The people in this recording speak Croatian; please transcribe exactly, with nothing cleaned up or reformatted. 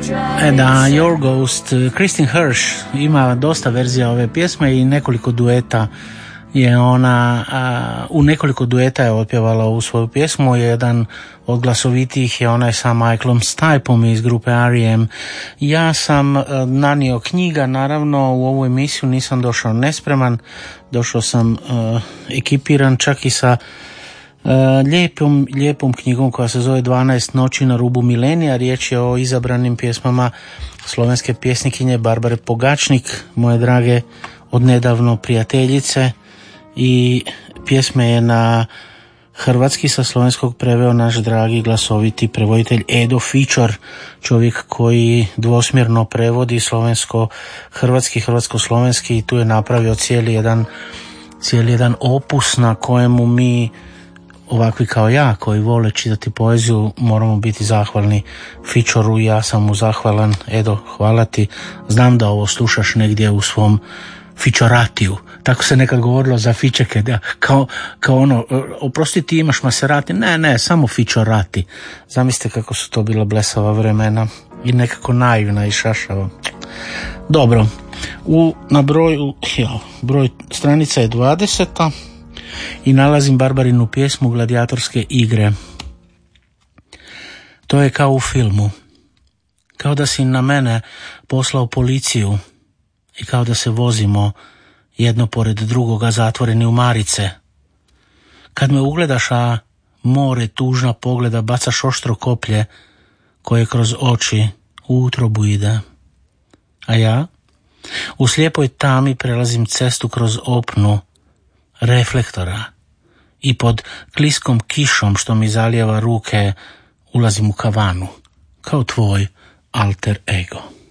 E da, Your Ghost, Kristin Hersh ima dosta verzija ove pjesme i nekoliko dueta je ona, a, u nekoliko dueta je otpjevala ovu svoju pjesmu. Jedan od glasovitijih je onaj sa Michaelom Stipeom iz grupe R E M. Ja sam a, nanio knjiga, naravno u ovu emisiju nisam došao nespreman, došao sam a, ekipiran čak i sa Uh, lijepom, lijepom knjigom koja se zove dvanaest noći na rubu milenija. Riječ je o izabranim pjesmama slovenske pjesnikinje Barbare Pogačnik, moje drage odnedavno prijateljice, i pjesme je na hrvatski sa slovenskog preveo naš dragi glasoviti prevoditelj Edo Fičor, čovjek koji dvosmjerno prevodi slovensko-hrvatski, hrvatsko-slovenski, i tu je napravio cijeli jedan, cijeli jedan opus na kojemu mi, ovakvi kao ja koji vole čitati poeziju, moramo biti zahvalni Fičoru. Ja sam mu zahvalan. Edo, hvala ti. Znam da ovo slušaš negdje u svom Fičoratiju. Tako se nekad govorilo za Fičeke, da, kao, kao ono, oprosti ti imaš Maserati. Ne, ne, samo Fičorati. Zamislite kako su to bila blesava vremena i nekako naivna i šašava. Dobro, u, na broju, ja, broj stranica je dvadeseta i nalazim Barbarinu pjesmu Gladijatorske igre. To je kao u filmu. Kao da si na mene poslao policiju i kao da se vozimo jedno pored drugoga zatvoreni u marice. Kad me ugledaš, a more tužna pogleda, bacaš oštro koplje koje kroz oči u utrobu ide. A ja u slijepoj tami prelazim cestu kroz opnu reflektora i pod kliskom kišom što mi zalijeva ruke ulazim u kavanu kao tvoj alter ego.